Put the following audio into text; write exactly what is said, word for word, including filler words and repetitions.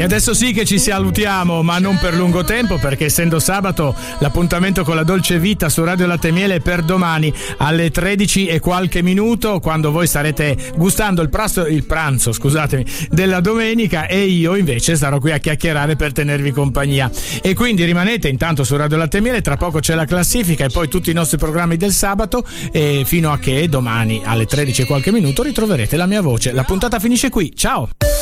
E adesso sì che ci salutiamo, ma non per lungo tempo, perché essendo sabato l'appuntamento con la Dolce Vita su Radio Latte e Miele è per domani alle tredici e qualche minuto, quando voi starete gustando il pranzo, il pranzo scusatemi, della domenica, e io invece sarò qui a chiacchierare per tenervi compagnia. E quindi rimanete intanto su Radio Latte e Miele, tra poco c'è la classifica e poi tutti i nostri programmi del sabato, e fino a che domani alle tredici e qualche minuto ritroverete la mia voce. La puntata finisce qui, ciao!